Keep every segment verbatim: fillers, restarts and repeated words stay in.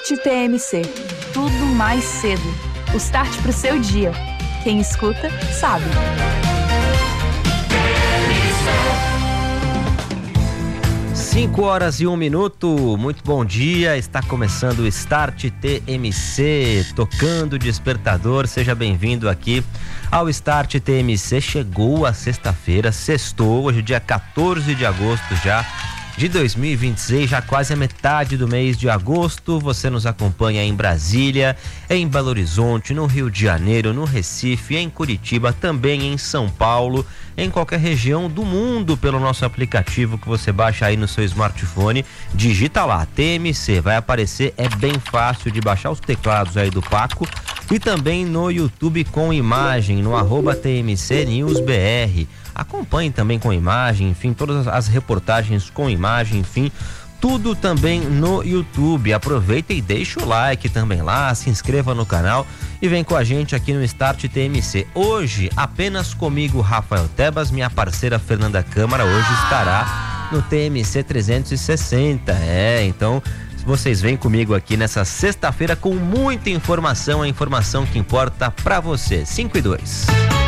Start T M C. Tudo mais cedo. O start pro seu dia. Quem escuta, sabe. cinco horas e um minuto, muito bom dia, está começando o Start T M C, tocando o despertador, seja bem-vindo aqui ao Start T M C. Chegou a sexta-feira, sextou, hoje dia quatorze de agosto já de dois mil e vinte e seis, já quase a metade do mês de agosto. Você nos acompanha em Brasília, em Belo Horizonte, no Rio de Janeiro, no Recife, em Curitiba, também em São Paulo, em qualquer região do mundo pelo nosso aplicativo que você baixa aí no seu smartphone. Digita lá, T M C, vai aparecer, é bem fácil de baixar os teclados aí do Paco, e também no YouTube com imagem, no arroba T M C News B R. Acompanhe também com imagem, enfim, todas as reportagens com imagem, enfim, tudo também no YouTube. Aproveita e deixa o like também lá, se inscreva no canal e vem com a gente aqui no Start T M C. Hoje, apenas comigo, Rafael Tebas, minha parceira Fernanda Câmara, hoje estará no T M C trezentos e sessenta. É, então vocês vêm comigo aqui nessa sexta-feira com muita informação, a informação que importa pra você. cinco e dois.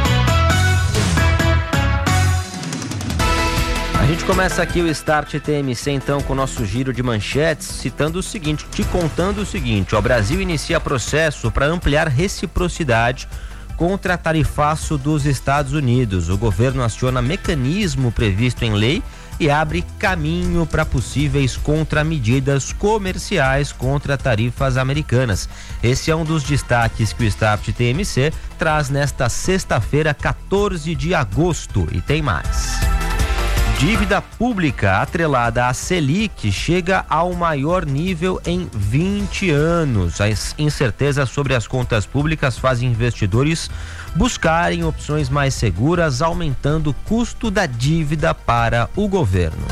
A gente começa aqui o Start T M C então com o nosso giro de manchetes, citando o seguinte, te contando o seguinte: o Brasil inicia processo para ampliar reciprocidade contra tarifaço dos Estados Unidos. O governo aciona mecanismo previsto em lei e abre caminho para possíveis contramedidas comerciais contra tarifas americanas. Esse é um dos destaques que o Start T M C traz nesta sexta-feira, quatorze de agosto, e tem mais. Dívida pública atrelada à Selic chega ao maior nível em vinte anos. As incertezas sobre as contas públicas fazem investidores buscarem opções mais seguras, aumentando o custo da dívida para o governo.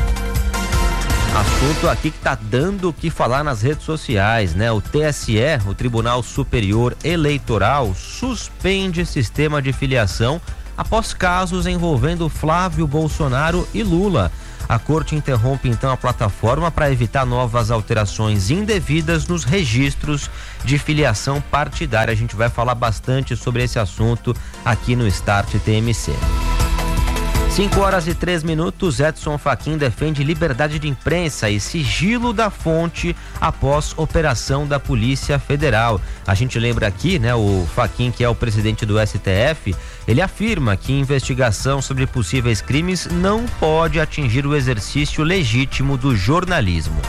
Assunto aqui que está dando o que falar nas redes sociais, né? O T S E, o Tribunal Superior Eleitoral, suspende sistema de filiação após casos envolvendo Flávio Bolsonaro e Lula. A corte interrompe então a plataforma para evitar novas alterações indevidas nos registros de filiação partidária. A gente vai falar bastante sobre esse assunto aqui no Start T M C. cinco horas e três minutos, Edson Fachin defende liberdade de imprensa e sigilo da fonte após operação da Polícia Federal. A gente lembra aqui, né, o Fachin, que é o presidente do S T F, ele afirma que investigação sobre possíveis crimes não pode atingir o exercício legítimo do jornalismo.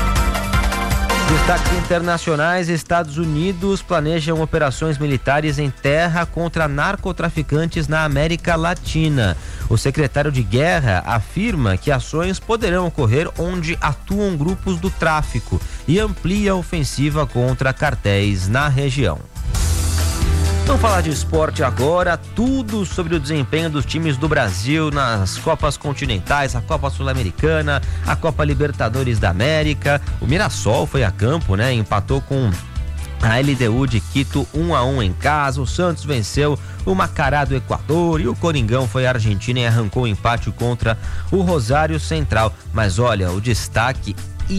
Destaques internacionais: Estados Unidos planejam operações militares em terra contra narcotraficantes na América Latina. O secretário de Guerra afirma que ações poderão ocorrer onde atuam grupos do tráfico e amplia a ofensiva contra cartéis na região. Vamos falar de esporte agora, tudo sobre o desempenho dos times do Brasil nas Copas Continentais, a Copa Sul-Americana, a Copa Libertadores da América. O Mirassol foi a campo, né? Empatou com a L D U de Quito um a um em casa. O Santos venceu o Macará do Equador e o Coringão foi à Argentina e arrancou o empate contra o Rosário Central. Mas olha, o destaque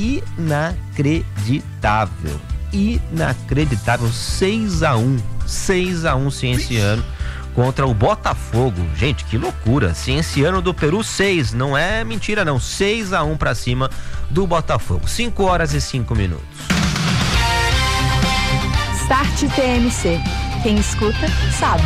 inacreditável, inacreditável, seis a um. seis a um Cienciano contra o Botafogo. Gente, que loucura. Cienciano do Peru seis, não é mentira não, seis a um pra cima do Botafogo. cinco horas e cinco minutos. Start T M C. Quem escuta, sabe.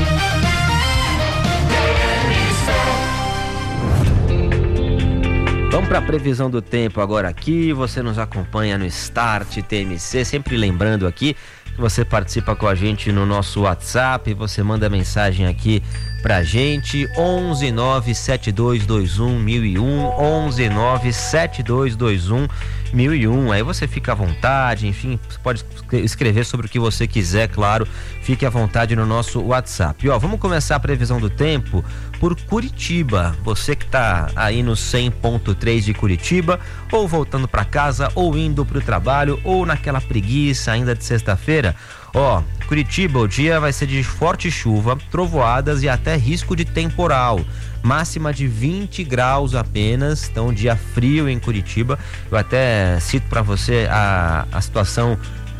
Vamos para a previsão do tempo agora aqui. Você nos acompanha no Start T M C, sempre lembrando aqui que você participa com a gente no nosso WhatsApp, você manda mensagem aqui pra gente, onze nove sete dois dois um mil e um, onze nove sete dois dois um mil e um. Aí você fica à vontade, enfim, você pode escrever sobre o que você quiser, claro, fique à vontade no nosso WhatsApp. E ó, vamos começar a previsão do tempo por Curitiba. Você que tá aí no cem ponto três de Curitiba, ou voltando para casa, ou indo pro trabalho, ou naquela preguiça ainda de sexta-feira. Ó, Curitiba, o dia vai ser de forte chuva, trovoadas e até risco de temporal. Máxima de vinte graus apenas, então dia frio em Curitiba. Eu até cito para você a, a situação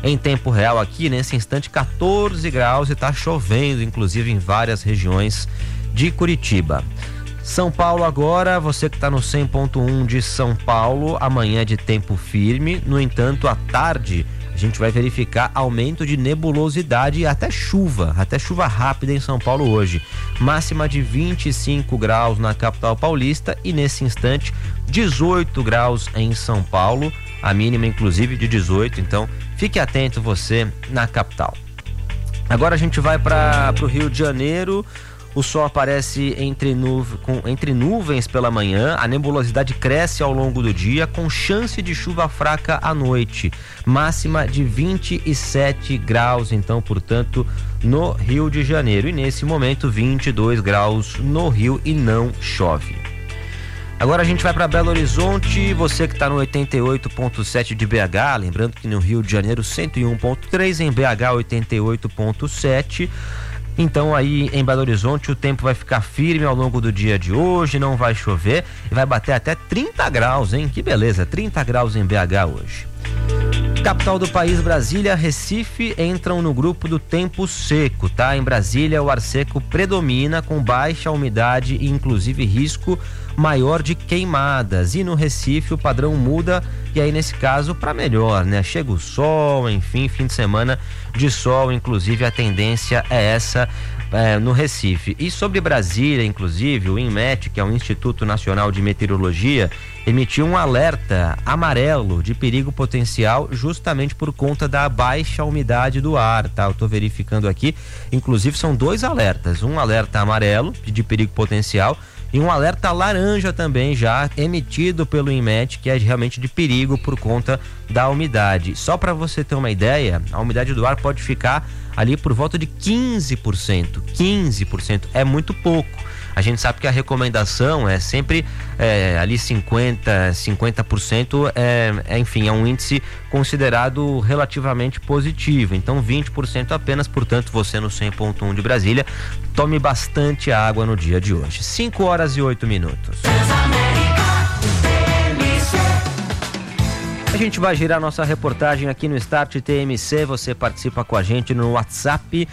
em tempo real aqui, nesse instante, quatorze graus e tá chovendo, inclusive em várias regiões de Curitiba. São Paulo agora, você que está no cem ponto um de São Paulo, amanhã de tempo firme, no entanto, à tarde a gente vai verificar aumento de nebulosidade e até chuva, até chuva rápida em São Paulo hoje. Máxima de vinte e cinco graus na capital paulista e nesse instante dezoito graus em São Paulo, a mínima inclusive de dezoito, então fique atento você na capital. Agora a gente vai para o Rio de Janeiro. O sol aparece entre, nuve, com, entre nuvens pela manhã, a nebulosidade cresce ao longo do dia, com chance de chuva fraca à noite. Máxima de vinte e sete graus, então, portanto, no Rio de Janeiro. E nesse momento, vinte e dois graus no Rio e não chove. Agora a gente vai para Belo Horizonte, você que está no oitenta e oito ponto sete de B H, lembrando que no Rio de Janeiro cento e um ponto três, em B H oitenta e oito ponto sete. Então aí em Belo Horizonte o tempo vai ficar firme ao longo do dia de hoje, não vai chover e vai bater até trinta graus, hein? Que beleza, trinta graus em B H hoje. Capital do país, Brasília, Recife entram no grupo do tempo seco, tá? Em Brasília o ar seco predomina com baixa umidade e inclusive risco maior de queimadas. E no Recife o padrão muda e aí nesse caso para melhor, né? Chega o sol, enfim, fim de semana de sol, inclusive a tendência é essa é, no Recife. E sobre Brasília, inclusive, o INMET, que é o Instituto Nacional de Meteorologia, emitiu um alerta amarelo de perigo potencial justamente por conta da baixa umidade do ar, tá? Eu tô verificando aqui, inclusive são dois alertas, um alerta amarelo de perigo potencial e um alerta laranja também já emitido pelo INMET, que é realmente de perigo por conta da umidade. Só para você ter uma ideia, a umidade do ar pode ficar ali por volta de quinze por cento. quinze por cento é muito pouco. A gente sabe que a recomendação é sempre é, ali cinquenta por cento, é, é, enfim, é um índice considerado relativamente positivo. Então vinte por cento apenas, portanto, você no cem ponto um de Brasília, tome bastante água no dia de hoje. cinco horas e oito minutos. A gente vai girar nossa reportagem aqui no Start T M C, você participa com a gente no WhatsApp